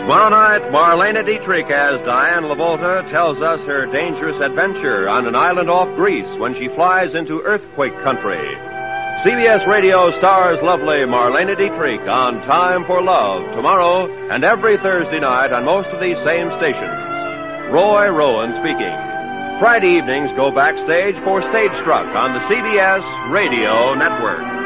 Tomorrow night, Marlene Dietrich as Diane Lavolta tells us her dangerous adventure on an island off Greece when she flies into earthquake country. CBS Radio stars lovely Marlene Dietrich on Time for Love tomorrow and every Thursday night on most of these same stations. Roy Rowan speaking. Friday evenings go backstage for Stage Struck on the CBS Radio Network.